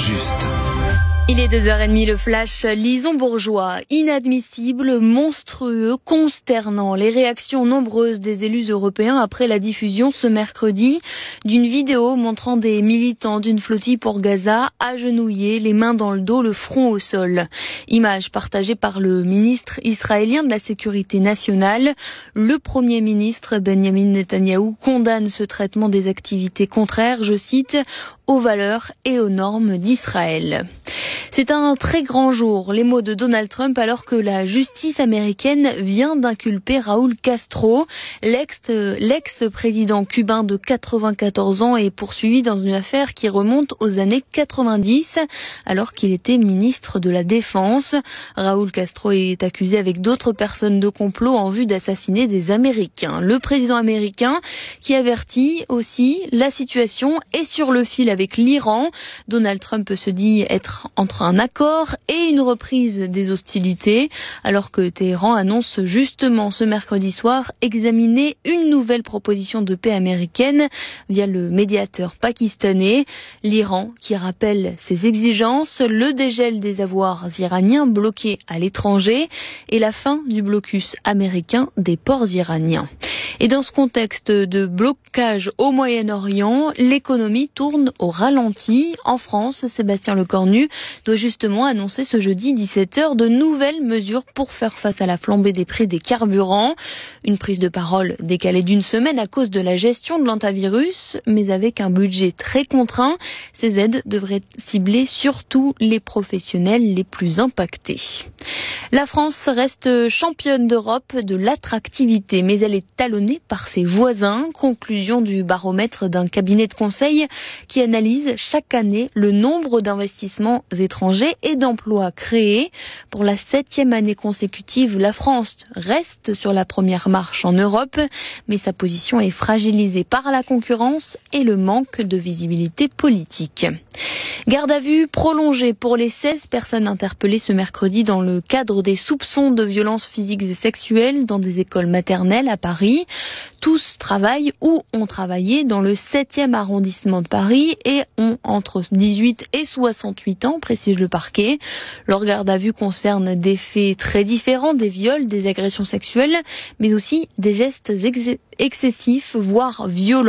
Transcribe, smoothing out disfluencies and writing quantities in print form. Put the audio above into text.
juste. Il est 2h30, le flash Lison Bourgeois. Inadmissible, monstrueux, consternant. Les réactions nombreuses des élus européens après la diffusion ce mercredi d'une vidéo montrant des militants d'une flottille pour Gaza agenouillés, les mains dans le dos, le front au sol. Image partagée par le ministre israélien de la Sécurité nationale. Le Premier ministre Benjamin Netanyahou condamne ce traitement des activités contraires, je cite, aux valeurs et aux normes d'Israël. C'est un très grand jour, les mots de Donald Trump, alors que la justice américaine vient d'inculper Raúl Castro. L'ex-président cubain de 94 ans est poursuivi dans une affaire qui remonte aux années 90, alors qu'il était ministre de la Défense. Raúl Castro est accusé avec d'autres personnes de complot en vue d'assassiner des Américains. Le président américain qui avertit aussi, la situation est sur le fil avec l'Iran. Donald Trump se dit être entre un accord et une reprise des hostilités, alors que Téhéran annonce justement ce mercredi soir examiner une nouvelle proposition de paix américaine via le médiateur pakistanais. L'Iran qui rappelle ses exigences, le dégel des avoirs iraniens bloqués à l'étranger et la fin du blocus américain des ports iraniens. Et dans ce contexte de blocage au Moyen-Orient, l'économie tourne au ralenti. En France, Sébastien Lecornu doit justement annoncer ce jeudi 17h de nouvelles mesures pour faire face à la flambée des prix des carburants. Une prise de parole décalée d'une semaine à cause de la gestion de l'hantavirus, mais avec un budget très contraint. Ces aides devraient cibler surtout les professionnels les plus impactés. La France reste championne d'Europe de l'attractivité, mais elle est talonnée par ses voisins. Conclusion du baromètre d'un cabinet de conseil qui analyse chaque année le nombre d'investissements étrangers et d'emplois créés. Pour la 7e année consécutive, la France reste sur la première marche en Europe, mais sa position est fragilisée par la concurrence et le manque de visibilité politique. Garde à vue prolongée pour les 16 personnes interpellées ce mercredi dans le cadre des soupçons de violences physiques et sexuelles dans des écoles maternelles à Paris. Tous travaillent ou ont travaillé dans le 7e arrondissement de Paris et ont entre 18 et 68 ans, précise le parquet. Leur garde à vue concerne des faits très différents, des viols, des agressions sexuelles, mais aussi des gestes excessifs, voire violents.